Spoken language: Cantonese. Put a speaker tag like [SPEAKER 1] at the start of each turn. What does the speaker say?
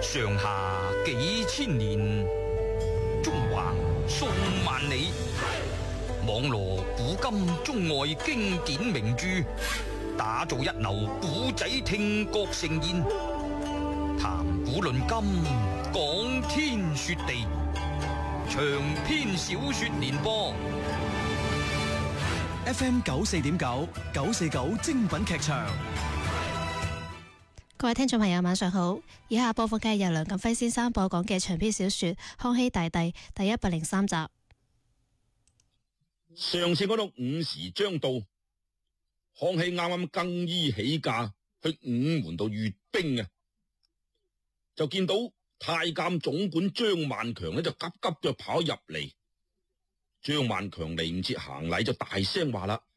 [SPEAKER 1] 上下幾千年，中橫數萬里，網羅古今中外經典名著，打造一流古仔聽覺盛宴，談古論今，講天說地，長篇小說連播。
[SPEAKER 2] FM 94.9 949精品劇場。
[SPEAKER 3] 各位聽眾朋友晚上好，以下播放嘅係由梁錦輝先生播講嘅長篇小說《康熙大帝》第103集。
[SPEAKER 4] 上次嗰度午時將到，康熙啱啱更衣起駕去午門度閱兵啊，就見到太監總管張萬強呢就急急腳跑入嚟。張萬強嚟唔切行禮就大聲話啦：